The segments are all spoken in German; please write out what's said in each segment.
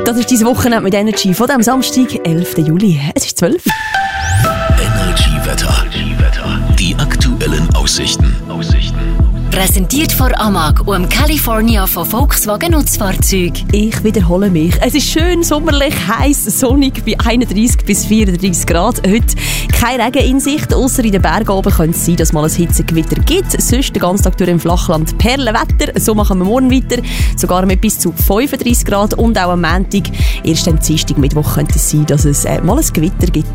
Das ist dein Wochenende mit Energy von dem Samstag, 11. Juli. Es ist 12. Energy Wetter. Die aktuellen Aussichten. Präsentiert von AMAG und California von Volkswagen Nutzfahrzeug. Ich wiederhole mich. Es ist schön sommerlich, heiß, sonnig bei 31 bis 34 Grad. Heute kein Regen in Sicht, ausser in den Bergen oben könnte es sein, dass mal ein Hitzegewitter gibt. Sonst den ganzen Tag durch im Flachland Perlenwetter. So machen wir morgen weiter. Sogar mit bis zu 35 Grad und auch am Montag. Erst am Dienstag, Mittwoch könnte es sein, dass es mal ein Gewitter gibt.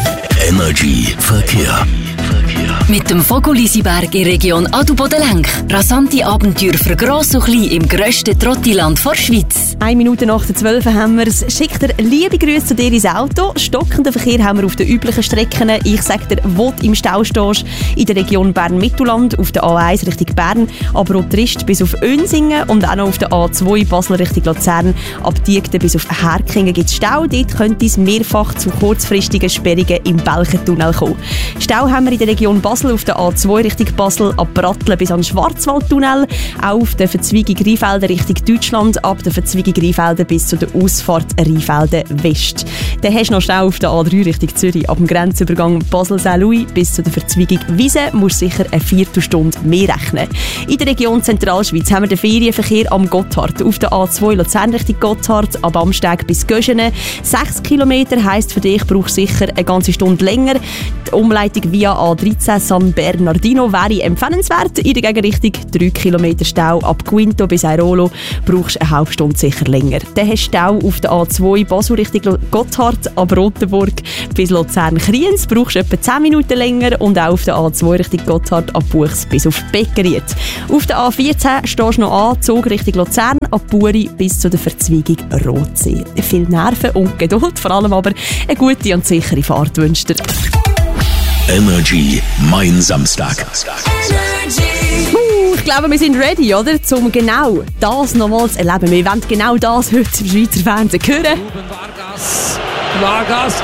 Energy Verkehr. Mit dem Vogel-Lisiberg in Region Adelboden-Lenk. Rasante Abenteuer für Gross und Klein im grössten Trottiland der Schweiz. 1 Minute nach der 12 haben wir es. Schickt dir liebe Grüße zu dir ins Auto. Stockenden Verkehr haben wir auf den üblichen Strecken. Ich sage dir, wo du im Stau stehst. In der Region Bern-Mittelland, auf der A1 Richtung Bern, aber auch Trist bis auf Önsingen und auch noch auf der A2 Basel Richtung Luzern. Ab Diegden bis auf Herkingen gibt es Stau. Dort könnte es mehrfach zu kurzfristigen Sperrungen im Belchentunnel kommen. Stau haben wir in der Region Basel auf der A2 Richtung Basel, ab Bratteln bis an den Schwarzwaldtunnel. Auch auf der Verzweigung Rheinfelden Richtung Deutschland, ab der Verzweigung Rheinfelden bis zu der Ausfahrt Rheinfelden West. Dann hast du noch Stau auf der A3 Richtung Zürich. Ab dem Grenzübergang Basel-Saint-Louis bis zu der Verzweigung Wiese musst du sicher eine Viertelstunde mehr rechnen. In der Region Zentralschweiz haben wir den Ferienverkehr am Gotthard. Auf der A2 Luzern Richtung Gotthard, ab Amsteg bis Göschenen. 6 Kilometer heisst für dich, brauchst du sicher eine ganze Stunde länger. Die Umleitung via A13 San Bernardino wäre empfehlenswert. In der Gegenrichtung 3 Kilometer Stau ab Quinto bis Airolo brauchst du eine halbe Stunde sicher länger. Dann hast du Stau auf der A2 Basel Richtung Gotthard ab Rotenburg bis Luzern-Kriens brauchst du etwa 10 Minuten länger und auch auf der A2 Richtung Gotthard ab Buchs bis auf Beckeriet. Auf der A14 stehst du noch an, Zug Richtung Luzern ab Buri bis zu der Verzweigung Rotsee. Viel Nerven und Geduld, vor allem aber eine gute und sichere Fahrt wünscht dir. Energy, mein Samstag. Ich glaube, wir sind ready, oder? Um genau das nochmals zu erleben. Wir wollen genau das heute im Schweizer Fernsehen hören. Vargas.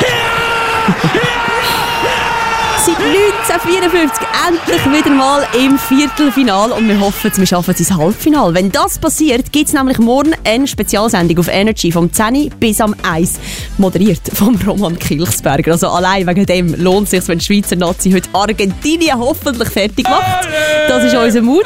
Seit 1954 endlich wieder mal im Viertelfinale und wir hoffen, wir schaffen es ins Halbfinale. Wenn das passiert, gibt es nämlich morgen eine Spezialsendung auf Energy vom 10 bis am 1, moderiert vom Roman Kilchsberger. Also allein wegen dem lohnt es sich, wenn die Schweizer Nazi heute Argentinien hoffentlich fertig macht. Das ist unser Mut.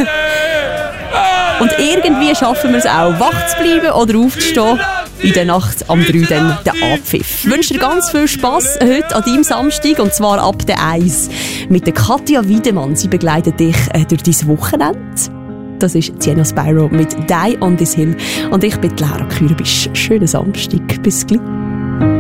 Und irgendwie schaffen wir es auch, wach zu bleiben oder aufzustehen. In der Nacht am 3 dann der Abpfiff. Ich wünsche dir ganz viel Spass heute an deinem Samstag und zwar ab der 1 mit der Katja Wiedemann. Sie begleitet dich durch dein Wochenende. Das ist Sienna Spyro mit «Die on this Hill». Und ich bin Lara Kürbisch. Schönen Samstag. Bis gleich.